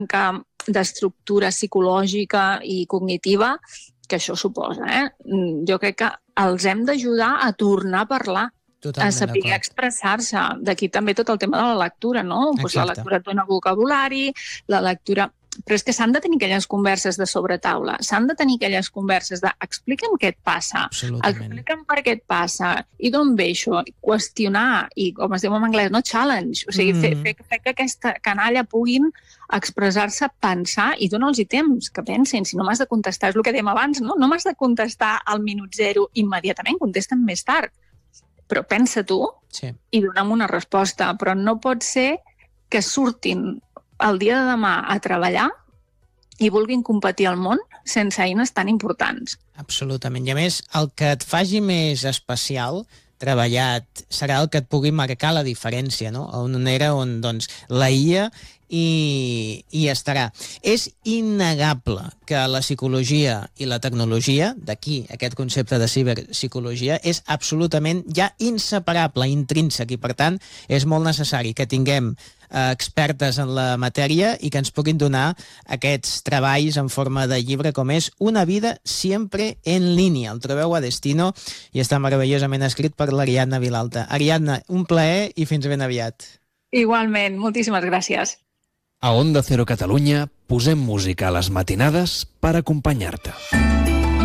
d'estructura psicològica i cognitiva que això suposa. Jo crec que els hem d'ajudar a tornar a parlar, a saber expressar-se. D'aquí també tot el tema de la lectura, no? Pues la lectura et dona vocabulari, la lectura... Però és que s'han de tenir aquelles converses de sobretaula, s'han de tenir aquelles converses de explica'm què et passa, explica'm per què et passa, i d'on ve això, qüestionar, i com es diu en anglès, no challenge, o sigui, fer que aquesta canalla puguin expressar-se, pensar, i dona'ls temps que pensin, si no m'has de contestar, és el que dèiem abans, no m'has de contestar al minut zero immediatament, contesta'm més tard, però pensa tu i dona'm una resposta, però no pot ser que surtin el dia de demà a treballar i vulguin competir al món sense eines tan importants. Absolutament. I a més, el que et faci més especial, treballat, serà el que et pugui marcar la diferència, no? Una era on, doncs, la IA i estarà. És innegable que la psicologia i la tecnologia, d'aquí aquest concepte de ciberpsicologia, és absolutament ja inseparable, intrínsec, i per tant és molt necessari que tinguem expertes en la matèria i que ens puguin donar aquests treballs en forma de llibre com és Una vida siempre en línia. El trobeu a Destino i està meravellosament escrit per l'Ariadna Vilalta. Ariadna, un plaer i fins ben aviat. Igualment, moltíssimes gràcies. A Onda Cero Catalunya posem música a les matinades per acompanyar-te.